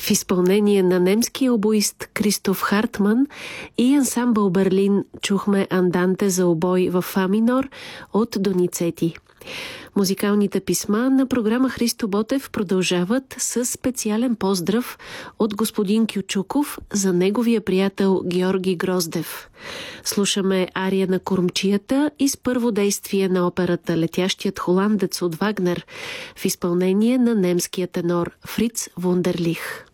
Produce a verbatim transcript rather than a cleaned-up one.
В изпълнение на немския обоист Кристоф Хартман и ансамбъл Берлин чухме анданте за обой в фа минор от Доницети. Музикалните писма на програма Христо Ботев продължават с специален поздрав от господин Кючуков за неговия приятел Георги Гроздев. Слушаме ария на Кормчията из първо действие на операта Летящият холандец от Вагнер в изпълнение на немския тенор Фриц Вундерлих.